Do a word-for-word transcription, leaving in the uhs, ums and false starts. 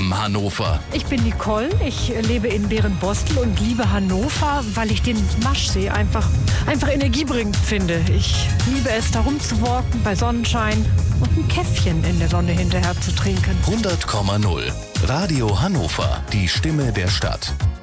Leben Hannover. Ich bin Nicole, ich lebe in Berenbostel und liebe Hannover, weil ich den Maschsee einfach, einfach energiebringend finde. Ich liebe es, da rumzuwalken bei Sonnenschein und ein Käffchen in der Sonne hinterher zu trinken. hundert Komma null Radio Hannover, die Stimme der Stadt.